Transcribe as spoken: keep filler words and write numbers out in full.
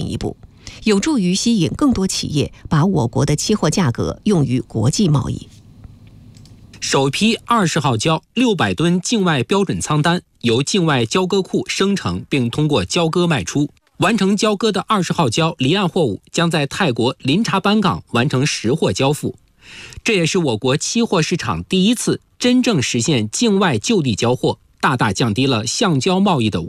一步，有助于吸引更多企业把我国的期货价格用于国际贸易。 首批二十号交六百吨境外标准仓单由境外交割库生成并通过交割卖出。完成交割的二十号交离岸货物将在泰国林察班港完成实货交付，这也是我国期货市场第一次真正实现境外就地交货，大大降低了橡胶贸易的